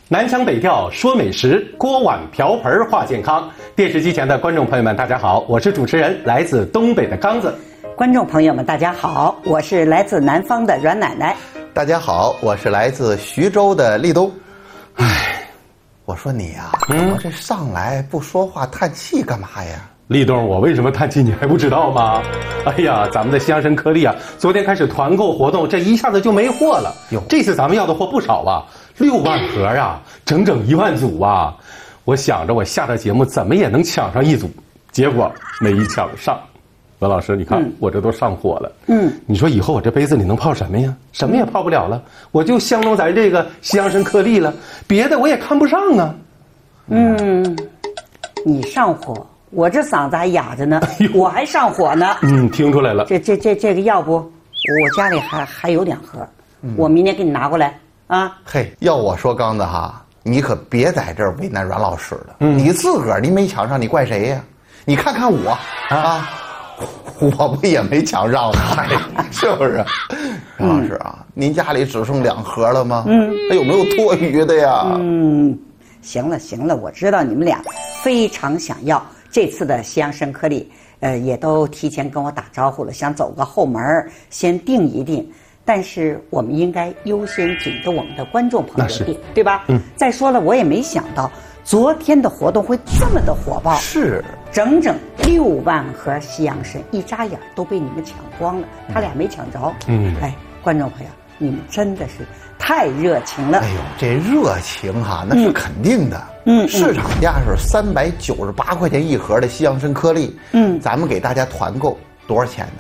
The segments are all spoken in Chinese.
南腔北调说美食，锅碗瓢盆话健康。电视机前的观众朋友们，大家好，我是主持人，来自东北的刚子。 观众朋友们，大家好，我是来自南方的阮奶奶。 大家好，我是来自徐州的立冬。哎，我说你呀，怎么这上来不说话叹气干嘛呀？ 立冬，我为什么叹气你还不知道吗？哎呀，咱们的西洋参颗粒啊，昨天开始团购活动，这一下子就没货了。这次咱们要的货不少啊，6万盒啊，整整1万组啊！我想着我下的节目怎么也能抢上1组，结果没抢上。何老师，你看我这都上火了。你说以后我这杯子里能泡什么呀？什么也泡不了了，我就相中咱这个西洋参颗粒了，别的我也看不上啊。 你上火。我这嗓子还哑着呢，我还上火呢。 听出来了。 这个要不，我家里还有2盒，我明天给你拿过来啊。 嘿，要我说刚子哈，你可别在这儿为难阮老师了。你自个儿你没抢上，你怪谁呀？你看看我啊，我不也没抢上吗？是不是？阮老师啊，您家里只剩2盒了吗？还有没有多余的呀？ 行了，我知道你们俩非常想要这次的西洋参颗粒，也都提前跟我打招呼了，想走个后门先定一定。但是我们应该优先紧着我们的观众朋友定，对吧？再说了，我也没想到昨天的活动会这么的火爆， 是整整6万盒西洋参，一眨眼都被你们抢光了，他俩没抢着。哎，观众朋友，你们真的是太热情了。 哎呦，这热情哈，那是肯定的。市场价是398块钱1盒的西洋参颗粒。咱们给大家团购多少钱呢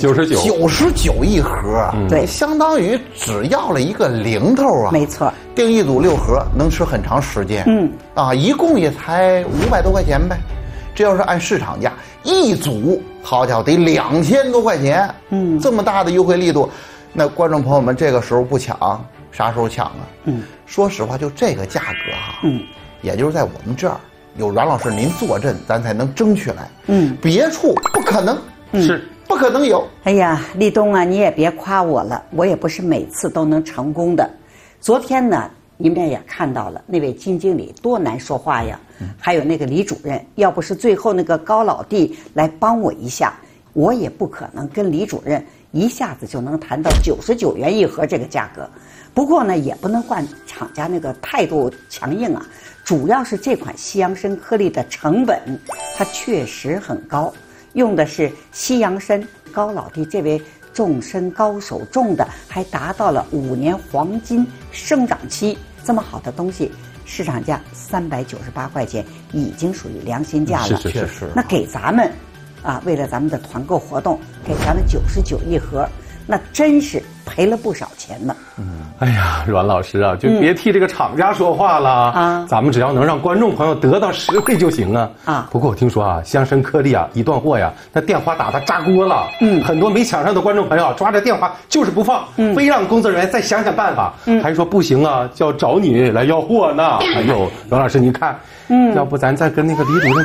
？99一盒。 对， 相当于只要了一个零头啊。 没错， 订1组6盒，能吃很长时间。一共也才500多块钱呗。这要是按市场价，1组好家伙得2000多块钱。这么大的优惠力度，那观众朋友们这个时候不抢，啥时候抢啊？说实话，就这个价格哈，也就是在我们这儿有阮老师您坐镇，咱才能争取来。别处不可能， 是不可能有。 哎呀，立冬啊，你也别夸我了，我也不是每次都能成功的。昨天呢，你们也看到了那位金经理多难说话呀，还有那个李主任，要不是最后那个高老弟来帮我一下，我也不可能跟李主任一下子就能谈到99元1盒这个价格。不过呢，也不能怪厂家那个态度强硬啊，主要是这款西洋参颗粒的成本它确实很高，用的是西洋参，高老弟这位种参高手种的还达到了5年黄金生长期，这么好的东西，市场价398块钱已经属于良心价了。 确实。 那给咱们啊，为了咱们的团购活动，给咱们99一盒，那真是赔了不少钱呢。 哎呀，阮老师啊，就别替这个厂家说话了啊！咱们只要能让观众朋友得到实惠就行啊！不过我听说啊，西洋参颗粒啊，一断货呀，那电话打的炸锅了。很多没抢上的观众朋友抓着电话就是不放，非让工作人员再想想办法，还说不行啊，就要找你来要货呢。哎呦，阮老师您看，要不咱再跟那个李主任